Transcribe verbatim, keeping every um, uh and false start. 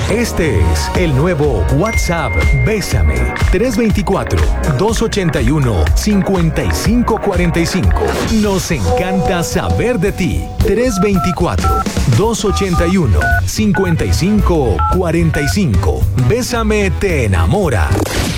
Este es el nuevo WhatsApp Bésame. tres dos cuatro, dos ocho uno, cinco cinco cuatro cinco. Nos encanta saber de ti. tres dos cuatro, dos ocho uno, cinco cinco cuatro cinco. Bésame te enamora.